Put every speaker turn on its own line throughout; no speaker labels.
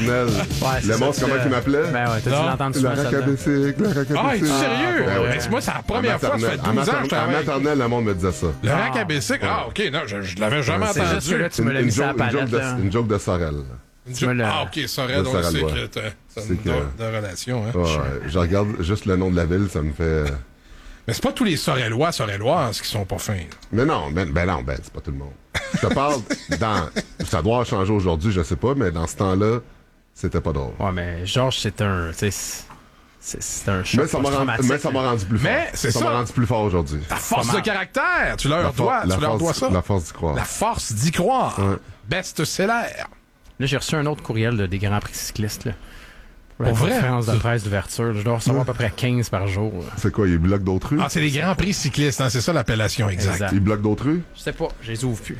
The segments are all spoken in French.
Le monstre, comment il m'appelait?
Ben ouais, t'as dû l'entendre souvent.
La racabessique.
Ah, es-tu sérieux?
Ben ouais.
Moi, c'est la première fois, ça fait 12 ans que je
À
travaille.
maternelle, le monde me disait ça.
Le racabessique? Ah, OK, non, je l'avais jamais
C'est
entendu.
juste que là, tu me l'as mis sur la palette.
Une joke de Sorel.
Ah, OK, Sorel, on sait que t'as une de relation. Hein?
Ouais, je regarde juste le nom de la ville, ça me fait...
Mais c'est pas tous les Sorelloises qui sont pas fins.
Mais non, c'est pas tout le monde. Je te parle ça doit changer aujourd'hui, je sais pas, mais dans ce temps-là, c'était pas drôle.
Ouais, mais Georges, c'est un choc.
Mais ça m'a rendu plus fort.
Mais c'est ça.
Ça m'a rendu plus fort aujourd'hui.
Ta force de caractère, tu leur dois ça.
La force d'y croire.
La force d'y croire.
Ouais.
Best-seller.
Là, j'ai reçu un autre courriel des Grands Prix cyclistes. Là, pour la
Pour vrai?
conférence de presse d'ouverture. Je dois recevoir à peu près 15 par jour. Là.
C'est quoi, ils bloquent d'autres rues?
Ah, c'est les Grands Prix cyclistes, hein, c'est ça l'appellation exacte.
Exact.
Ils bloquent d'autres rues?
Je sais pas, je les ouvre plus.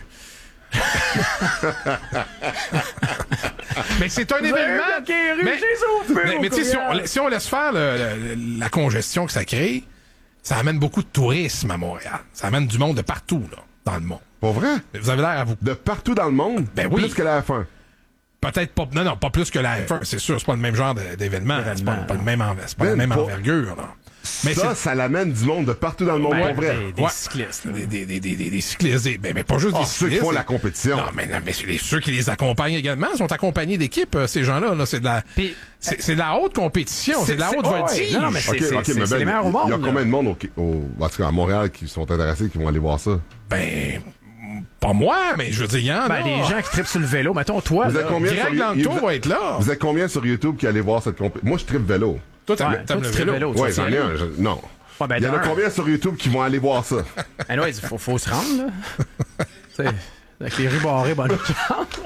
Mais c'est un événement. Mais tu sais, si on laisse faire la congestion que ça crée, ça amène beaucoup de tourisme à Montréal. Ça amène du monde de partout, là, dans le monde.
Pas vrai?
Vous avez l'air à vous...
De partout dans le monde?
Ben oui.
Plus que la F1.
Peut-être pas... Non, pas plus que la F1, c'est sûr. C'est pas le même genre d'événement. C'est pas la même envergure, là. Mais
ça l'amène du monde de partout dans le monde, pour vrai.
Des cyclistes.
Des cyclistes. Mais pas juste des cyclistes.
Ceux qui font la compétition.
Non, mais ceux qui les accompagnent également sont accompagnés d'équipes, ces gens-là. Là, c'est de la haute compétition, c'est de la haute voltige.
Non, mais c'est les meilleurs au monde.
Il y a combien de monde en tout cas à Montréal qui sont intéressés, qui vont aller voir ça?
Ben... Pas moi, mais je veux dire, il y en a.
Des gens qui trippent sur le vélo. Mettons, toi,
vous êtes combien
Greg Lanto va être là.
Vous êtes combien sur YouTube qui allez voir cette compétition? Moi, je trippe vélo.
Toi, t'aimes le vélo.
Ouais, j'en ai un. Non.
Ouais, ben,
il y en a combien sur YouTube qui vont aller voir ça?
Ouais, il faut se rendre, là. Tu sais, avec les rues barrées, bonne chance.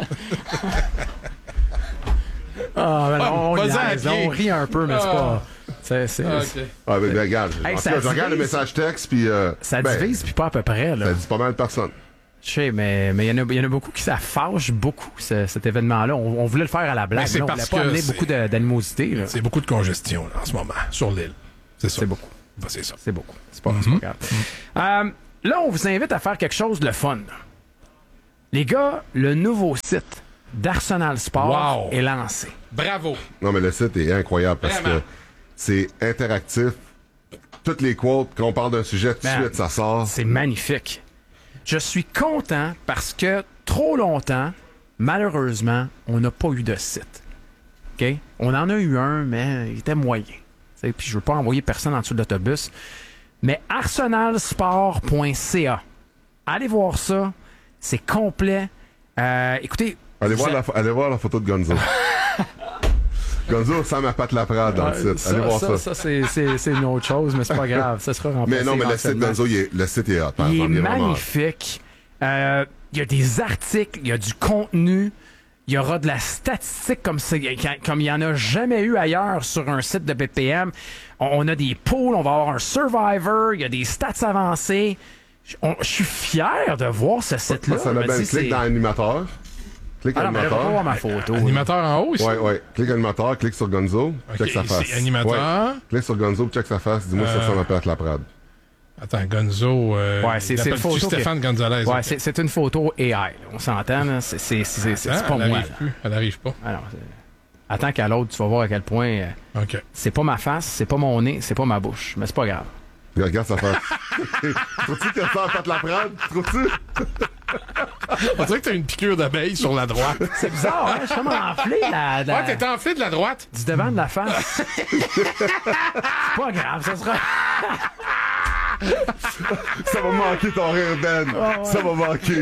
On rit un peu, mais c'est pas...
Okay.
Ah, ben, regarde. Je regarde le message texte, puis...
ça divise, puis pas à peu près, là.
Ça dit pas mal de personnes.
Je sais, mais il y en a beaucoup qui ça fâche beaucoup, cet événement-là. On voulait le faire à la blague, mais on voulait pas amener beaucoup d'animosité. Là.
C'est beaucoup de congestion, là, en ce moment, sur l'île. C'est ça.
C'est beaucoup.
Ben, c'est ça.
C'est beaucoup. C'est pas grave. Là, on vous invite à faire quelque chose de le fun. Les gars, le nouveau site d'Arsenal Sport est lancé.
Bravo.
Non, mais le site est incroyable parce que c'est interactif. Toutes les quotes, quand on parle d'un sujet, tout de suite, ça sort.
C'est magnifique. Je suis content parce que trop longtemps, malheureusement, on n'a pas eu de site. OK? On en a eu un, mais il était moyen. Puis je veux pas envoyer personne en dessous de l'autobus. Mais arsenalsport.ca. Allez voir ça. C'est complet. Écoutez...
Allez voir la photo de Gonzo. Gonzo sans ma patte Laprade dans le site. Allez voir ça.
Ça, c'est une autre chose, mais c'est pas grave. Ça sera remplacé.
Mais non, mais le site Gonzo, le site est hot.
Il est magnifique. Il y a des articles, il y a du contenu, il y aura de la statistique comme il n'y en a jamais eu ailleurs sur un site de BPM. On a des poules, on va avoir un Survivor, il y a des stats avancées. Je suis fier de voir ce site-là.
Ça m'a bien clique dans l'animateur. Clique animateur.
Je vais pas voir ma photo.
Animateur en haut, ici?
Ouais. Clique animateur, clique sur Gonzo, check sa face.
Animateur.
Ouais. Clique sur Gonzo, check sa face. Dis-moi si ça ressemble à Pat Laprade.
Attends, Gonzo.
C'est une photo.
Stéphane Gonzalez.
Ouais, c'est une photo AI. Là. On s'entend, là. C'est pas moi.
Elle arrive pas.
Alors, attends qu'à l'autre, tu vas voir à quel point. C'est pas ma face, c'est pas mon nez, c'est pas ma bouche. Mais c'est pas grave.
Regarde sa face. Trouves-tu que ça a fait la prade? Trouves-tu?
On dirait que t'as une piqûre d'abeille sur la droite.
C'est bizarre, hein? Je suis comme enflé
Ouais, t'es enflé de la droite.
Du devant de la face. C'est pas grave, ça sera...
Ça va manquer ton rire, Ben. Ça va manquer.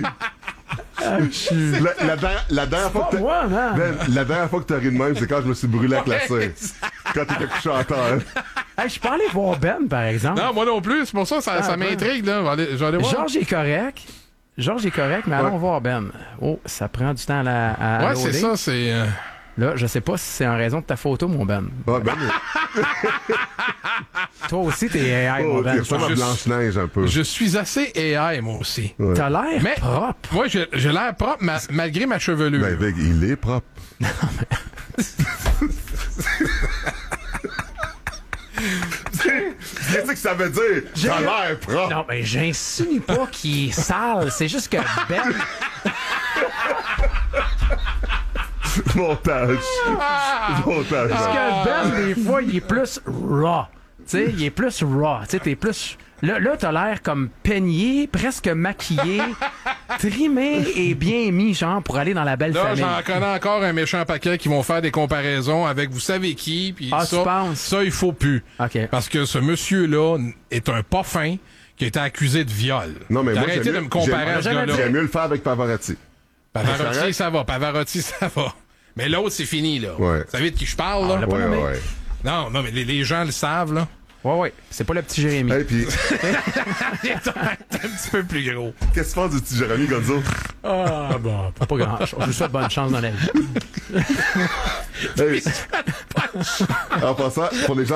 La dernière fois que la dernière fois que t'as ri de même, c'est quand je me suis brûlé avec la cire. Quand t'étais couché en terre.
Hey, je peux aller voir Ben, par exemple.
Non, moi non plus. C'est pour ça ça m'intrigue, là. Je vais aller voir.
Georges est correct, mais allons voir Ben. Oh, ça prend du temps à
ouais, c'est ça, c'est...
Là, je sais pas si c'est en raison de ta photo, mon Ben.
Ben.
Toi aussi, t'es AI, mon Ben.
C'est comme Blanche-Neige, un peu.
Je suis assez AI, moi aussi.
Ouais. T'as l'air propre.
Moi, j'ai l'air propre, malgré ma chevelure.
Ben, Vic, il est propre. Non, mais... Qu'est-ce que ça veut dire? T'as l'air propre.
Non, mais j'insinue pas qu'il est sale. C'est juste que Ben...
Montage. Montage.
Parce que Ben, des fois, il est plus raw. Tu sais, il est plus raw. Tu sais, t'es plus... Là, t'as l'air comme peigné, presque maquillé, trimé et bien mis, genre, pour aller dans la belle
Là,
famille.
j'en connais encore un méchant paquet qui vont faire des comparaisons avec vous savez qui, puis
Ah,
ça,
tu penses?
ça, il faut plus.
OK.
Parce que ce monsieur-là est un pas fin qui a été accusé de viol.
Non, mais moi,
Arrêtez
j'aime
de
mieux-
me comparer à ce
j'aime-
gars-là.
J'aime mieux le faire avec Pavarotti.
Pavarotti, ça va. Pavarotti, ça va. Mais l'autre, c'est fini, là.
Ouais.
Vous savez de qui je parle, là?
l'a pas nommé.
Non, mais les gens le savent, là.
Ouais. C'est pas le petit Jérémy.
Hey, puis,
Il est un petit peu plus gros.
qu'est-ce que tu penses du petit Jérémy Gonzo?
Ah, bon, pas grand-chose. Je vous souhaite bonne chance dans la vie.
Hey. En passant, pour les gens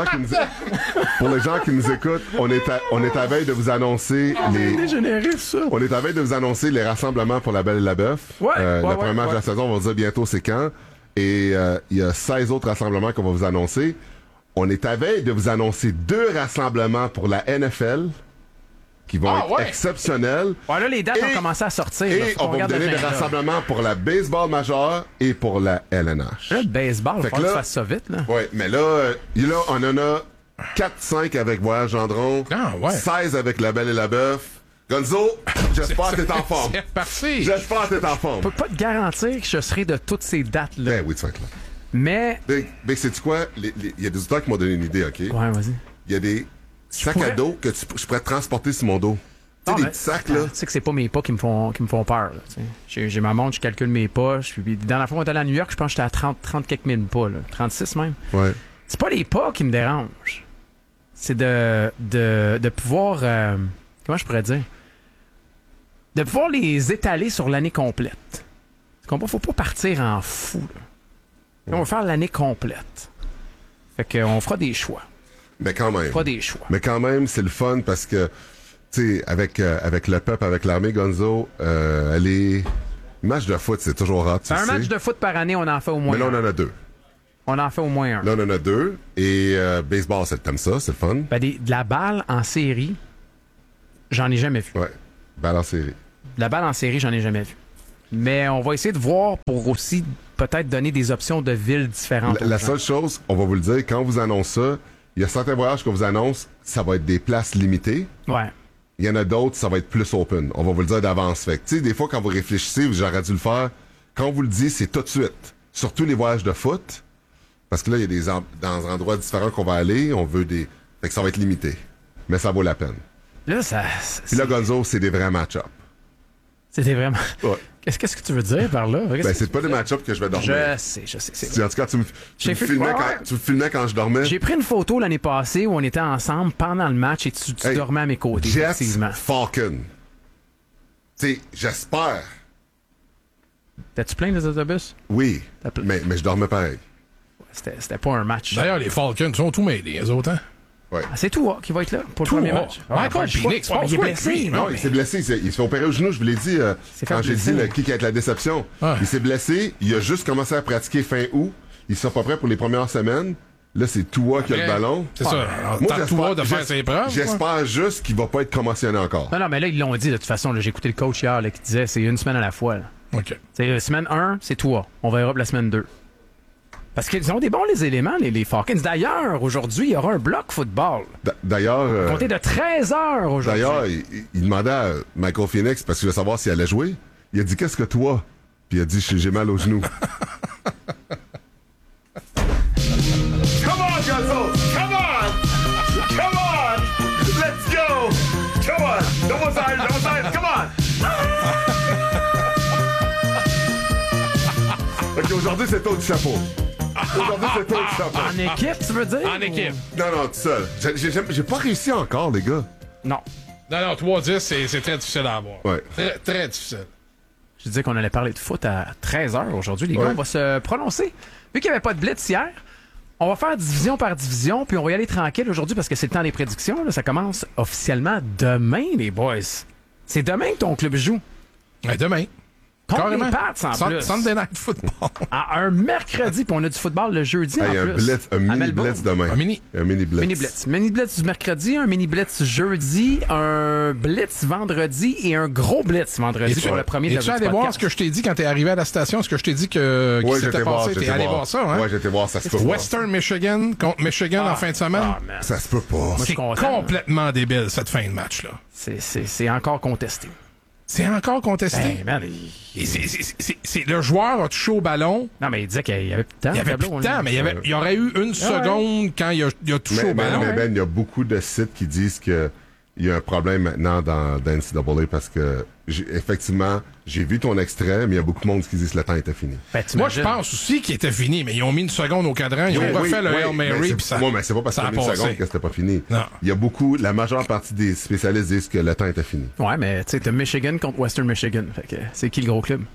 qui nous écoutent, on est à veille de vous annoncer
Dégénéré, ça.
on est à veille de vous annoncer les rassemblements pour la Belle et la Bœuf.
Ouais,
le premier match
ouais.
de la saison, on va vous dire bientôt c'est quand. Et il y a 16 autres rassemblements qu'on va vous annoncer. On est à veille de vous annoncer 2 rassemblements pour la NFL qui vont être exceptionnels.
Ouais, là, les dates ont commencé à sortir.
Et on va vous donner des rassemblements pour la baseball major et pour la LNH.
Là, le baseball, il faut que tu fasses ça vite, là.
Ouais, mais là, on en a 4-5 avec Voyage Gendron,
Ah, ouais.
16 avec La Belle et la Bœuf. Gonzo, j'espère que t'es en forme.
C'est parfait.
J'espère que t'es en forme.
Je peux pas te garantir que je serai de toutes ces dates-là.
Ben oui, tu vas être là.
Mais...
Big, sais-tu quoi? Il y a des auditeurs qui m'ont donné une idée, OK?
Ouais, vas-y.
Il y a des sacs
pourrais-
à dos que je pourrais transporter sur mon dos. Tu sais,
Ah,
des
ben,
petits sacs, là.
Tu sais que c'est pas mes pas qui me font peur. Là, tu sais. J'ai ma montre, je calcule mes pas. Dans la fois où on est allé à New York, je pense que j'étais à 30 quelques mille pas. Là, 36 même.
Ouais.
C'est pas les pas qui me dérangent. C'est de pouvoir... comment je pourrais dire? De pouvoir les étaler sur l'année complète. Faut pas partir en fou. Là. On va faire l'année complète. Fait qu'on fera des choix.
Mais quand même.
On fera des choix.
Mais quand même, c'est le fun parce que, tu sais, avec le peuple, avec l'armée Gonzo, les matchs de foot, c'est toujours rare, tu sais.
Un match de foot par année, on en fait au moins
Mais là,
un.
on en a 2.
On en fait au moins un.
Là, on en a 2. Et baseball, c'est comme ça, c'est le fun.
Ben, de la balle en série, j'en ai jamais vu.
Ouais. Balle en série.
De la balle en série, j'en ai jamais vu. Mais on va essayer de voir pour aussi peut-être donner des options de villes différentes.
La seule chose, on va vous le dire, quand on vous annonce ça, il y a certains voyages qu'on vous annonce, ça va être des places limitées.
Ouais.
Il y en a d'autres, ça va être plus open. On va vous le dire d'avance. Fait que, tu sais, des fois, quand vous réfléchissez, j'aurais dû le faire. Quand on vous le dit, c'est tout de suite. Surtout les voyages de foot. Parce que là, il y a dans des endroits différents qu'on va aller. On veut des... Fait que ça va être limité. Mais ça vaut la peine.
Là, ça...
Puis là, Gonzo, c'est des vrais match-up.
C'était vraiment...
Ouais.
Qu'est-ce que tu veux dire par là?
Ben, c'est pas des match-up que je vais dormir.
Je sais.
En tout cas, tu me
J'ai fait-
filmais
ouais,
quand,
ouais.
tu me filmais quand je dormais.
J'ai pris une photo l'année passée où on était ensemble pendant le match et tu
Hey,
dormais à mes côtés,
Jets,
effectivement.
Falcon. Tu sais, j'espère.
T'as-tu plein des autobus?
Oui.
T'as plein.
Mais je dormais pareil.
C'était pas un match.
D'ailleurs, les Falcons sont tout mêlés, les autres, hein?
Ouais.
Ah, c'est tout qui va être là pour le
Tua.
premier match.
Michael Penix,
il est blessé.
Non, il s'est blessé. Il s'est opéré au genou, je vous l'ai dit quand j'ai
blessé.
dit qui a été la déception.
Ouais.
Il s'est blessé. Il a juste commencé à pratiquer fin août. Il sera pas prêt pour les premières semaines. Là, c'est Tua qui a le ballon.
C'est ça. Alors,
Moi,
t'as Tua de faire ses preuves.
J'espère juste qu'il va pas être commotionné encore.
Non, mais là, ils l'ont dit de toute façon. Là, j'ai écouté le coach hier là, qui disait c'est une semaine à la fois. Là.
OK.
C'est semaine 1, c'est toi. On verra pour la semaine 2. Parce qu'ils ont des bons les éléments, les Falcons. D'ailleurs, aujourd'hui, il y aura un bloc football.
D'ailleurs,
Comptez de 13h aujourd'hui.
d'ailleurs, il demandait à Michael Phoenix parce qu'il voulait savoir s'il allait jouer. Il a dit qu'est-ce que toi? Puis il a dit j'ai mal au genou.
Come on, Gonzo! Come on! Come on! Let's go! Come on! Double sides, come on!
OK, aujourd'hui, c'est toi du chapeau. Aujourd'hui, c'est toi du chapeau.
En équipe, tu veux dire?
En équipe.
Non, tout seul. J'ai pas réussi encore, les gars.
Non.
Non, 3-10, c'est très difficile à avoir.
Ouais.
Très, très difficile.
Je disais qu'on allait parler de foot à 13h aujourd'hui. Les
Ouais.
gars, on va se prononcer. Vu qu'il n'y avait pas de blitz hier, on va faire division par division, puis on va y aller tranquille aujourd'hui parce que c'est le temps des prédictions. Là. Ça commence officiellement demain, les boys. C'est demain que ton club joue.
Ouais, demain.
Contre les Pats, en plus.
Sunday Night Football.
Un mercredi, puis on a du football le jeudi, en plus.
Un mini blitz demain.
Un mini
blitz.
Mini blitz. Mini blitz du mercredi, un mini blitz jeudi, un blitz vendredi et un gros blitz vendredi pour le premier de
tu allé voir ce que je t'ai dit quand t'es arrivé à la station, ce que je t'ai dit que s'était passé? T'es allé voir ça, hein?
Ouais, j'étais voir, ça se peut pas.
Western Michigan contre Michigan en fin de semaine.
Ça se peut pas.
C'est complètement débile, cette fin de match-là.
C'est encore contesté.
C'est encore contesté.
Hey, man,
le joueur a touché au ballon.
Non, mais il disait qu'il y avait plus de temps.
Il y avait plus de temps, mais il y aurait eu une seconde quand il a touché au ballon.
Mais Ben, il y a beaucoup de sites qui disent que il y a un problème maintenant dans NCAA parce que effectivement, j'ai vu ton extrait, mais il y a beaucoup de monde qui disent que le temps était fini.
Ben,
moi, je pense aussi qu'il était fini, mais ils ont mis une seconde au cadran, ils ont refait le Hail Mary, puis ça.
Mais c'est pas parce qu'il y a mis une seconde que c'était pas fini.
Non.
Il y a la majeure partie des spécialistes disent que le temps était fini.
Ouais, mais tu sais, t'as Michigan contre Western Michigan. Fait que c'est qui le gros club?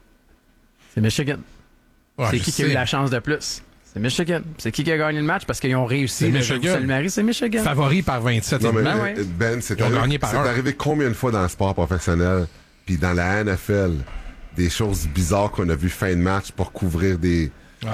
C'est Michigan.
Ouais,
c'est qui a eu la chance de plus? C'est Michigan. C'est qui a gagné le match parce qu'ils ont réussi.
C'est Michigan.
C'est Michigan.
Favori par 27.
Non, mais Ben, c'est arrivé combien de fois dans le sport professionnel, puis dans la NFL, des choses bizarres qu'on a vu fin de match pour couvrir des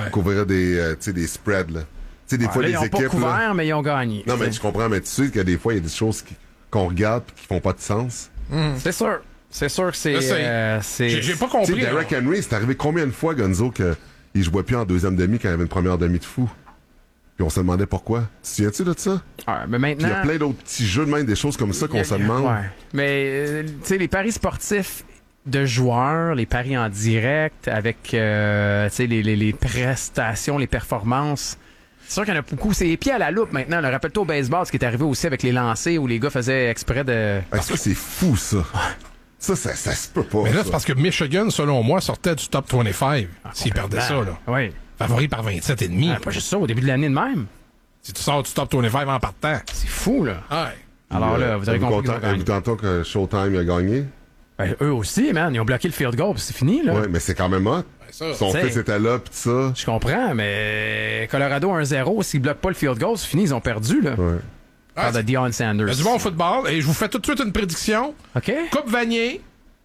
spreads, là. Tu sais, des fois, les
ils ont
équipes.
Pas couvert, mais ils ont gagné.
Non, mais tu comprends, mais tu sais qu'il y a des fois, il y a des choses qu'on regarde et qui font pas de sens.
C'est sûr. C'est sûr que c'est.
J'ai pas compris.
Derrick Henry, c'est arrivé combien de fois, Gonzo, qu'il jouait plus en deuxième demi quand il y avait une première demi de fou? Puis on se demandait pourquoi. Tu te souviens-tu de ça?
Mais maintenant.
Puis il y a plein d'autres petits jeux de même, des choses comme ça qu'on se demande.
Ouais. Mais, tu sais, les paris sportifs de joueurs, les paris en direct avec, tu sais, les prestations, les performances. C'est sûr qu'il y en a beaucoup. C'est les pieds à la loupe maintenant. Rappelle-toi au baseball, ce qui est arrivé aussi avec les lancers où les gars faisaient exprès de.
Ça, c'est fou, ça. Ça se peut pas.
Mais là, c'est parce que Michigan, selon moi, sortait du top 25 s'ils perdaient ça, là.
Oui.
Favori par 27,5.
Pas juste ça, au début de l'année de même.
Si tu sors du top 25 en partant.
C'est fou, là.
Ouais.
Alors là, vous avez compris.
Vous tentez que Showtime a gagné?
Ben, eux aussi, man. Ils ont bloqué le field goal, puis c'est fini, là.
Ouais, mais c'est quand même hot. Son fils était là, pis ça.
Je comprends, mais Colorado 1-0, s'ils bloquent pas le field goal, c'est fini, ils ont perdu, là.
Ouais.
Par de Deion Sanders.
Il y a du bon football, et je vous fais tout de suite une prédiction.
OK.
Coupe Vanier,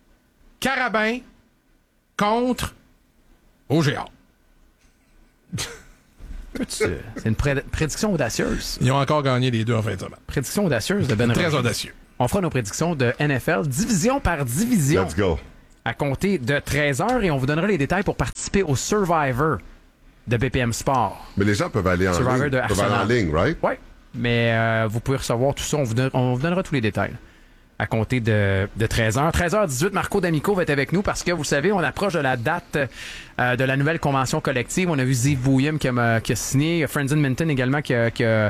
Carabin contre OGA.
C'est une prédiction audacieuse.
Ils ont encore gagné les deux en fin de semaine.
Prédiction audacieuse de Ben
Très
Roger.
audacieux.
On fera nos prédictions de NFL division par division.
Let's go.
À compter de 13h et on vous donnera les détails pour participer au Survivor de BPM Sport.
Mais les gens peuvent aller en
Survivor
ligne.
de
Peuvent aller en
Arsenal.
ligne, right?
Oui, mais vous pouvez recevoir tout ça. On vous donnera tous les détails. À compter de 13h. 13h18, Marco D'Amico va être avec nous parce que, vous savez, on approche de la date de la nouvelle convention collective. On a vu Ziv Bouillum qui a signé, Frenzin Minton également qui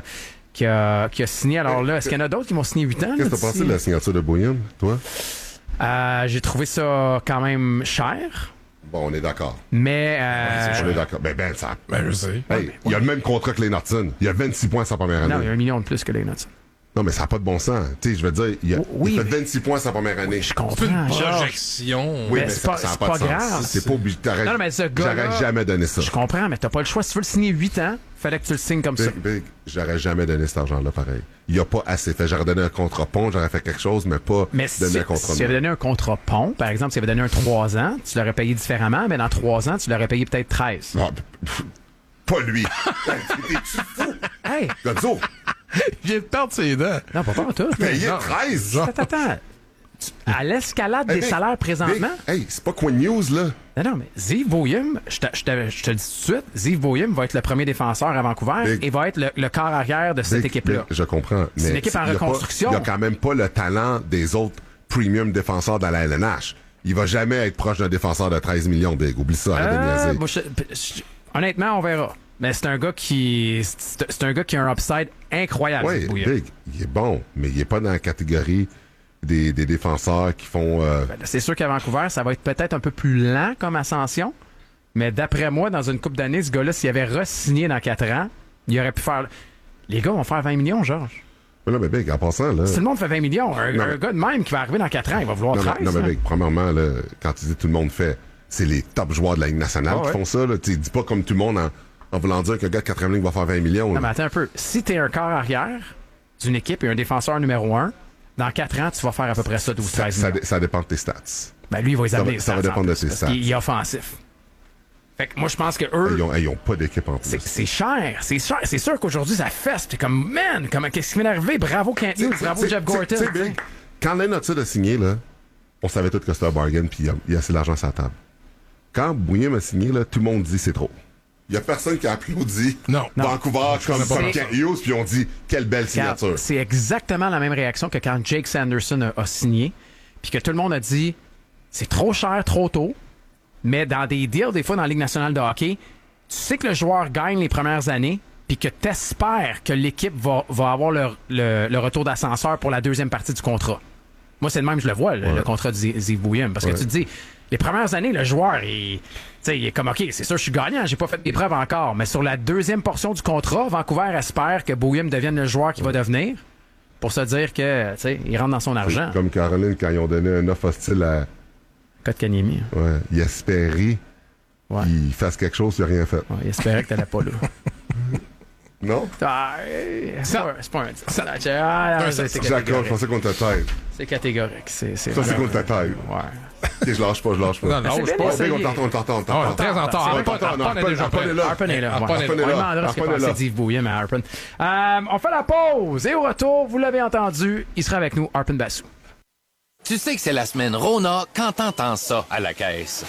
a signé. Alors là, est-ce qu'il y en a d'autres qui vont signer 8 ans?
Qu'est-ce que t'as pensé de la signature de Bouillum, toi?
J'ai trouvé ça quand même cher.
Bon, on est d'accord.
Mais...
On est d'accord. Ben, ça...
Ben, je sais.
Hey, il a le même contrat que Lane Hudson. Il a 26 points sa première année.
Non, il y a 1 million de plus que les Nuts.
Non, mais ça n'a pas de bon sens. Tu sais, je veux dire, il fait 26 points sa première année.
Je
C'est
comprends.
une
Georges.
projection.
Oui,
Mais
mais
c'est
ça
pas
n'a pas de
grave.
sens. C'est pas obligé.
Non, mais ce gars-là-
J'aurais jamais donné ça.
Je comprends, mais t'as pas le choix. Si tu veux le signer 8 ans, fallait que tu le signes comme ça.
Big, j'aurais jamais donné cet argent-là pareil. Il n'y a pas assez fait. J'aurais donné un contrat pont, j'aurais fait quelque chose, mais pas
Mais
donné un contrat
si tu avais donné un contrat pont, par exemple, s'il avait donné un 3 ans, tu l'aurais payé différemment, mais dans 3 ans, tu l'aurais payé peut-être 13.
Non, pas lui. T'es-tu fou?
Hey!
Gonzo,
Il vient de perdre ses dents.
Non, pas tout.
payé
Non.
13.
Attends. À l'escalade des
Big,
salaires présentement.
Big, hey, c'est pas Queen News, là.
Non, mais Ziv Bouillum, je te le dis tout de suite, Ziv Bouillum va être le premier défenseur à Vancouver
Big.
et va être le corps arrière de cette
Big,
équipe-là.
Big, je comprends.
C'est
mais
une équipe en
il y a pas-
reconstruction.
Il n'y a quand même pas le talent des autres premium défenseurs dans la LNH. Il va jamais être proche d'un défenseur de 13 millions, Big. Oublie ça, arrête de niaiser.
Moi, honnêtement, on verra. Mais c'est un gars qui a un upside incroyable.
Oui,
Ziv Bouillum.
Big, il est bon, mais il est pas dans la catégorie des défenseurs qui font...
Ben, c'est sûr qu'à Vancouver, ça va être peut-être un peu plus lent comme ascension. Mais d'après moi, dans une couple d'années, ce gars-là, s'il avait re-signé dans 4 ans, il aurait pu faire... Les gars vont faire 20 millions, Georges.
Mais là, mais Big, en passant, là...
Si tout le monde fait 20 millions, un gars de même qui va arriver dans 4 ans, il va vouloir
Non,
13.
non, mais
là.
Big, premièrement, là, quand tu dis tout le monde fait, c'est les top joueurs de la Ligue nationale
Ah
qui
ouais.
font ça. Là. Tu dis pas comme tout le monde en voulant dire qu'un gars de 4e ligne va faire 20 millions.
Non,
là.
mais attends un peu. Si t'es un corps arrière d'une équipe et un défenseur numéro 1, dans 4 ans, tu vas faire à peu près ça, 12-13 millions.
Ça dépend de tes stats.
Ben lui, il va les amener.
Ça va dépendre de ses stats.
Il est offensif. Fait que moi, je pense que eux...
Ils ont pas d'équipe en plus.
C'est cher. C'est sûr qu'aujourd'hui, ça fesse. Puis comme, man, qu'est-ce qui m'est arrivé? Bravo Kent Hughes, bravo Jeff Gorton.
Quand Lane Hutson a signé, là, on savait tout que c'était un bargain, puis il y a assez d'argent sur la table. Quand Bouillim a signé, là, tout le monde dit c'est trop. Il y a personne qui a applaudi Vancouver comme Kent Hughes, puis on dit quelle belle signature.
C'est exactement la même réaction que quand Jake Sanderson a signé, puis que tout le monde a dit c'est trop cher, trop tôt. Mais dans des deals, des fois dans la Ligue nationale de hockey, tu sais que le joueur gagne les premières années, puis que tu espères que l'équipe va avoir le retour d'ascenseur pour la deuxième partie du contrat. Moi, c'est le même, je le vois, le contrat de Yves Bouillim. Parce que tu te dis, les premières années, le joueur, il est comme, OK, c'est sûr, je suis gagnant, j'ai pas fait mes preuves encore. Mais sur la deuxième portion du contrat, Vancouver espère que Bouillim devienne le joueur qui va devenir pour se dire que, il rentre dans son argent.
Comme Caroline, quand ils ont donné un offre hostile à
Kotkaniemi.
Ouais, il espérait qu'il fasse quelque chose, il n'a rien fait.
Ouais, il espérait que t'allais pas là.
Non?
C'est pas un dit.
J'accroche, je pensais qu'on était taille.
C'est catégorique.
Ça, c'est qu'on était taille.
Ouais.
Ok, je lâche pas.
Non, lâche pas.
On t'entend.
Très en retard.
Harpen est là. On demandera ce qu'il pensait d'Yves Bouillim à Harpen. On fait la pause. Et au retour, vous l'avez entendu, il sera avec nous, Harpen Bassou.
Tu sais que c'est la semaine Rona quand t'entends ça à la caisse.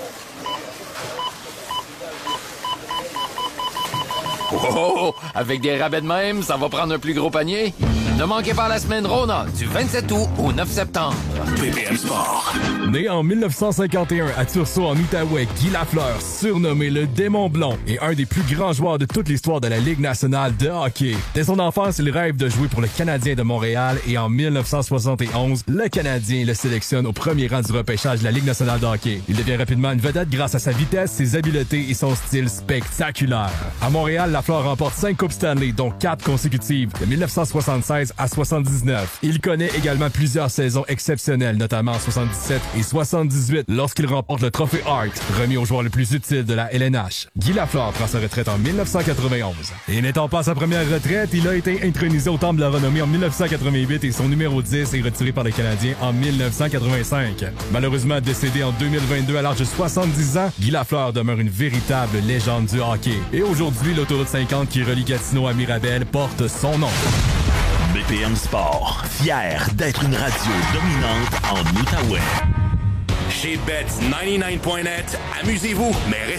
Oh, avec des rabais de même, ça va prendre un plus gros panier. Ne manquez pas la semaine Rona du 27 août au 9 septembre. BPM Sport.
Né en 1951 à Tursault, en Outaouais, Guy Lafleur, surnommé le Démon Blond, est un des plus grands joueurs de toute l'histoire de la Ligue nationale de hockey. Dès son enfance, il rêve de jouer pour le Canadien de Montréal et en 1971, le Canadien le sélectionne au premier rang du repêchage de la Ligue nationale de hockey. Il devient rapidement une vedette grâce à sa vitesse, ses habiletés et son style spectaculaire. À Montréal, Lafleur remporte 5 Coupes Stanley, dont 4 consécutives, de 1976 à 79. Il connaît également plusieurs saisons exceptionnelles, notamment en 77 et 78, lorsqu'il remporte le trophée Hart, remis au joueur le plus utile de la LNH. Guy Lafleur prend sa retraite en 1991. Et n'étant pas à sa première retraite, il a été intronisé au Temple de la Renommée en 1988 et son numéro 10 est retiré par les Canadiens en 1985. Malheureusement décédé en 2022 à l'âge de 70 ans, Guy Lafleur demeure une véritable légende du hockey. Et aujourd'hui, l'autoroute 50 qui relie Gatineau à Mirabel porte son nom.
BPM Sport, fier d'être une radio dominante en Outaouais.
Chez Bet99.net, amusez-vous, mais restez